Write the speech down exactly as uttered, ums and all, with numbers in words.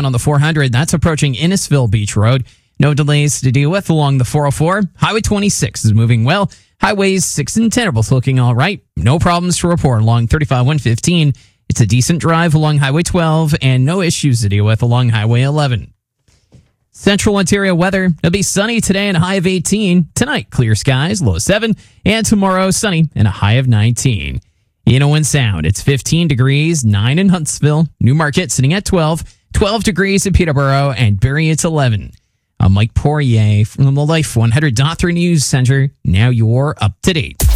On the four hundred, that's approaching Innisfil Beach Road. No delays to deal with along the four oh four. Highway twenty-six is moving well. Highways six and ten are both looking all right. No problems to report along thirty-five one fifteen. It's a decent drive along Highway twelve and no issues to deal with along Highway eleven. Central Ontario weather. It'll be sunny today and a high of eighteen. Tonight, clear skies, low seven. And tomorrow, sunny and a high of nineteen. Inno Sound, it's fifteen degrees, nine in Huntsville. Newmarket sitting at twelve. twelve degrees in Peterborough, and Barrie it's eleven. I'm Mike Poirier from the Life one hundred point three News Center. Now you're up to date.